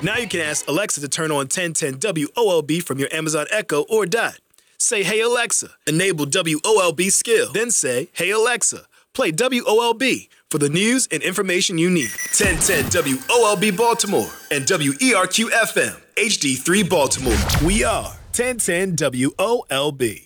Now you can ask Alexa to turn on 1010 WOLB from your Amazon Echo or Dot. Say, hey Alexa, enable WOLB skill. Then say, hey Alexa, play WOLB for the news and information you need. 1010 WOLB Baltimore and WERQ FM, HD3 Baltimore. We are 1010 WOLB.